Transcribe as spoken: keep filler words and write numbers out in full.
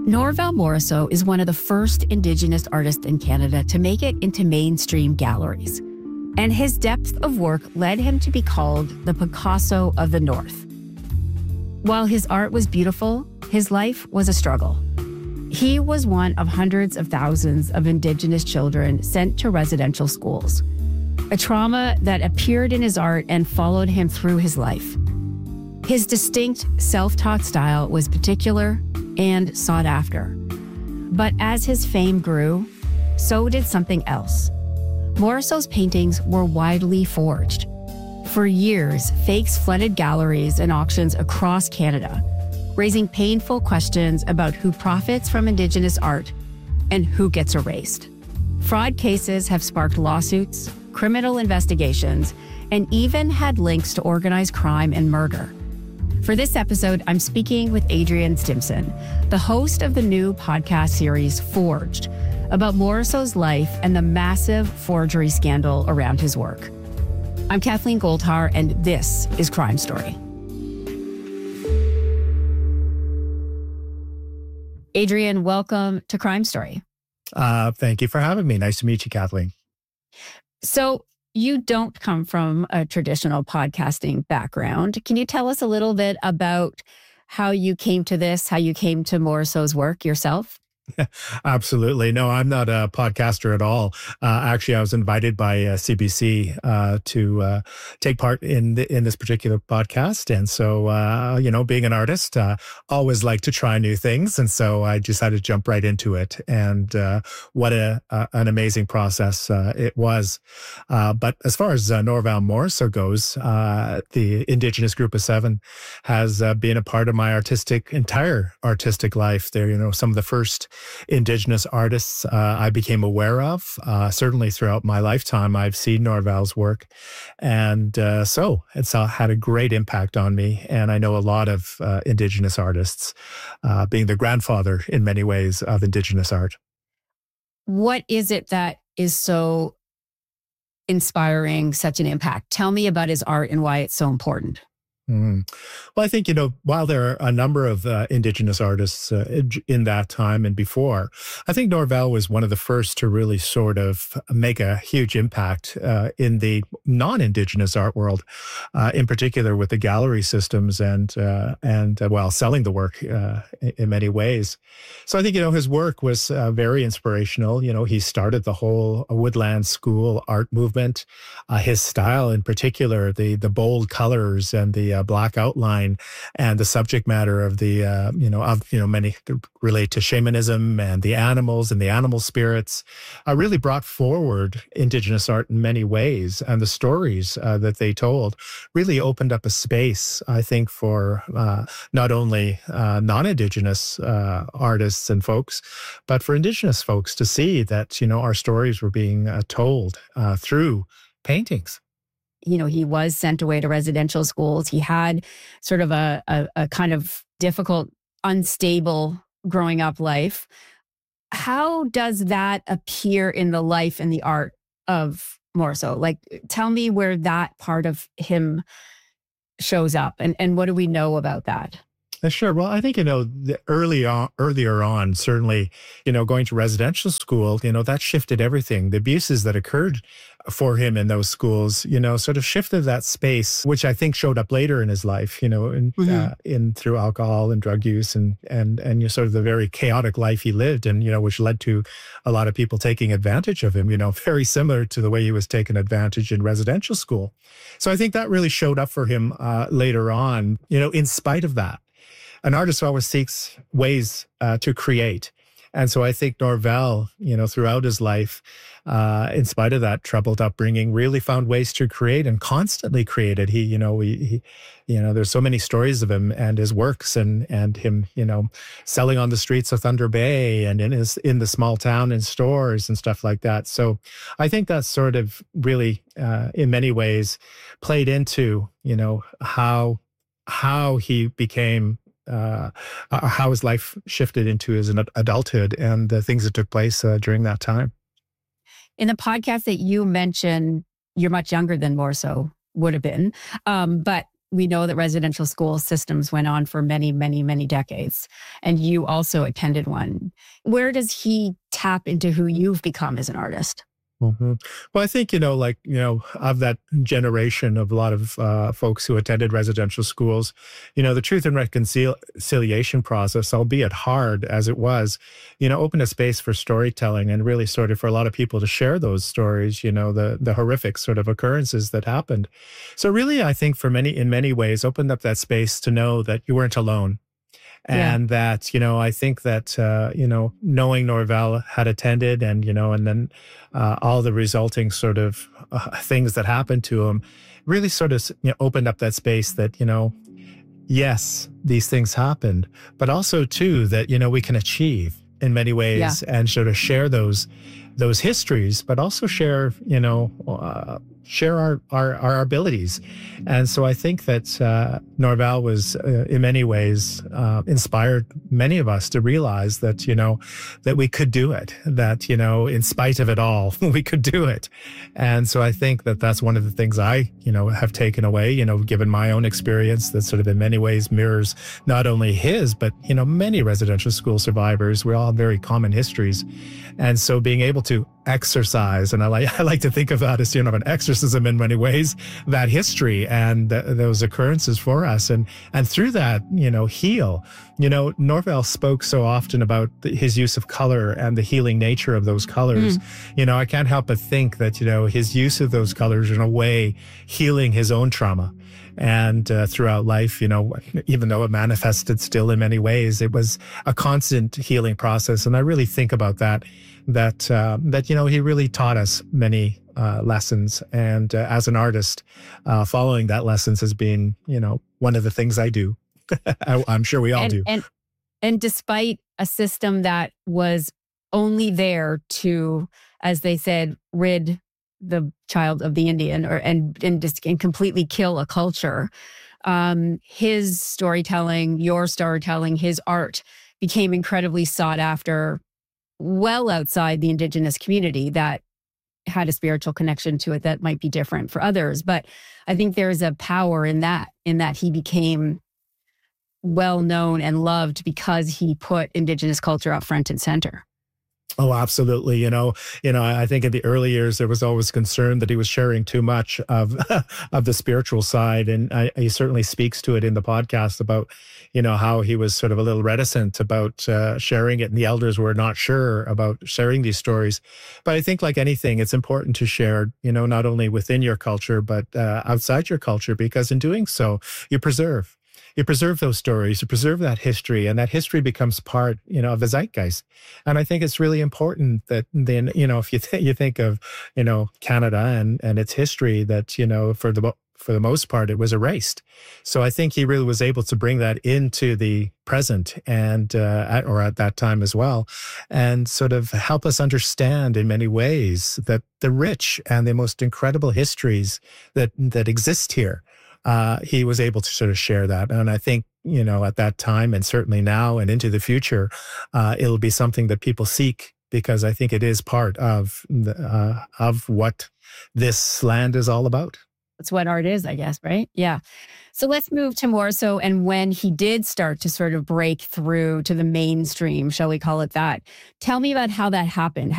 Norval Morrisseau is one of the first Indigenous artists in Canada to make it into mainstream galleries. And his depth of work led him to be called the Picasso of the North. While his art was beautiful, his life was a struggle. He was one of hundreds of thousands of Indigenous children sent to residential schools, a trauma that appeared in his art and followed him through his life. His distinct, self-taught style was particular and sought after. But as his fame grew, so did something else. Morrisseau's paintings were widely forged. For years, fakes flooded galleries and auctions across Canada, raising painful questions about who profits from Indigenous art and who gets erased. Fraud cases have sparked lawsuits, criminal investigations, and even had links to organized crime and murder. For this episode, I'm speaking with Adrienne Stimson, the host of the new podcast series Forged, about Morrisseau's life and the massive forgery scandal around his work. I'm Kathleen Goldhar, and this is Crime Story. Adrienne, welcome to Crime Story. Uh, thank you for having me. Nice to meet you, Kathleen. So you don't come from a traditional podcasting background. Can you tell us a little bit about how you came to this, how you came to Morrisseau's work yourself? Absolutely. No, I'm not a podcaster at all. Uh, actually, I was invited by uh, C B C uh, to uh, take part in the, in this particular podcast. And so, uh, you know, being an artist, uh, always like to try new things. And so I decided to jump right into it. And uh, what a, uh, an amazing process uh, it was. Uh, but as far as uh, Norval Morrisseau goes, uh, the Indigenous Group of Seven has uh, been a part of my artistic, entire artistic life. They're, you know, some of the first Indigenous artists uh, I became aware of. Uh, certainly throughout my lifetime, I've seen Norval's work. And uh, so it's uh, had a great impact on me. And I know a lot of uh, Indigenous artists, uh, being the grandfather in many ways of Indigenous art. What is it that is so inspiring, such an impact? Tell me about his art and why it's so important. Mm. Well, I think, you know, while there are a number of uh, Indigenous artists uh, in that time and before, I think Norval was one of the first to really sort of make a huge impact uh, in the non-Indigenous art world, uh, in particular with the gallery systems and, uh, and uh, well, selling the work uh, in many ways. So I think, you know, his work was uh, very inspirational. You know, he started the whole Woodland School art movement. Uh, his style in particular, the, the bold colors and the Uh, black outline and the subject matter of the, uh, you know, of, you know, many relate to shamanism and the animals and the animal spirits, uh, really brought forward Indigenous art in many ways. And the stories uh, that they told really opened up a space, I think, for uh, not only uh, non-Indigenous uh, artists and folks, but for Indigenous folks to see that, you know, our stories were being uh, told uh, through paintings. You know, he was sent away to residential schools. He had sort of a, a, a kind of difficult, unstable growing up life. How does that appear in the life and the art of Morrisseau? Like, tell me where that part of him shows up and, and what do we know about that? Sure. Well, I think, you know, the early on, earlier on, certainly, you know, going to residential school, you know, that shifted everything. The abuses that occurred for him in those schools, you know, sort of shifted that space, which I think showed up later in his life, you know, in, mm-hmm. uh, in through alcohol and drug use and, and, and you know, sort of the very chaotic life he lived and, you know, which led to a lot of people taking advantage of him, you know, very similar to the way he was taken advantage in residential school. So I think that really showed up for him uh, later on, you know, in spite of that. An artist always seeks ways uh, to create. And so I think Norval, you know, throughout his life, uh, in spite of that troubled upbringing, really found ways to create and constantly created. He, you know, he, he, you know, there's so many stories of him and his works and, and him, you know, selling on the streets of Thunder Bay and in his, in the small town in stores and stuff like that. So I think that sort of really, uh, in many ways played into, you know, how, how he became Uh, how his life shifted into his adulthood and the things that took place uh, during that time. In the podcast that you mentioned, you're much younger than Morrisseau would have been, um, but we know that residential school systems went on for many, many, many decades. And you also attended one. Where does he tap into who you've become as an artist? Mm-hmm. Well, I think, you know, like, you know, of that generation of a lot of uh, folks who attended residential schools, you know, the Truth and Reconciliation process, albeit hard as it was, you know, opened a space for storytelling and really sort of for a lot of people to share those stories, you know, the the horrific sort of occurrences that happened. So really, I think for many, in many ways, opened up that space to know that you weren't alone. And yeah. that, you know, I think that, uh, you know, knowing Norval had attended and, you know, and then uh, all the resulting sort of uh, things that happened to him really sort of, you know, opened up that space that, you know, yes, these things happened, but also too that, you know, we can achieve in many ways yeah. and sort of share those those histories, but also share, you know, uh, share our, our, our abilities. And so I think that uh, Norval was uh, in many ways uh, inspired many of us to realize that, you know, that we could do it, that, you know, in spite of it all, we could do it. And so I think that that's one of the things I, you know, have taken away, you know, given my own experience that sort of in many ways mirrors not only his, but, you know, many residential school survivors. We all have very common histories. And so being able to exercise, and I like I like to think of that as, you know, an exorcism in many ways, that history and th- those occurrences for us, and and through that, you know, heal. You know, Norval spoke so often about the, his use of color and the healing nature of those colors. Mm. You know, I can't help but think that, you know, his use of those colors in a way healing his own trauma. And uh, throughout life, you know, even though it manifested still in many ways, it was a constant healing process. And I really think about that, that, uh, that, you know, he really taught us many uh, lessons. And uh, as an artist, uh, following that lessons has been, you know, one of the things I do. I, I'm sure we all and, do. And, and despite a system that was only there to, as they said, rid the child of the Indian, or and and just and completely kill a culture. Um, his storytelling, your storytelling, his art became incredibly sought after, well outside the Indigenous community that had a spiritual connection to it that might be different for others. But I think there's a power in that, in that he became well known and loved because he put Indigenous culture up front and center. Oh, absolutely. You know, you know, I think in the early years, there was always concern that he was sharing too much of of the spiritual side. And I, he certainly speaks to it in the podcast about, you know, how he was sort of a little reticent about uh, sharing it. And the elders were not sure about sharing these stories. But I think like anything, it's important to share, you know, not only within your culture, but uh, outside your culture, because in doing so, you preserve. You preserve those stories, you preserve that history, and that history becomes part, you know, of the zeitgeist. And I think it's really important that then, you know, if you th- you think of, you know, Canada and and its history, that, you know, for the for the most part, it was erased. So I think he really was able to bring that into the present and uh, at, or at that time as well, and sort of help us understand in many ways that the rich and the most incredible histories that that exist here. Uh, he was able to sort of share that. And I think, you know, at that time and certainly now and into the future, uh, it'll be something that people seek, because I think it is part of the, uh, of what this land is all about. That's what art is, I guess, right? Yeah. So let's move to more so, and when he did start to sort of break through to the mainstream, shall we call it that, tell me about how that happened.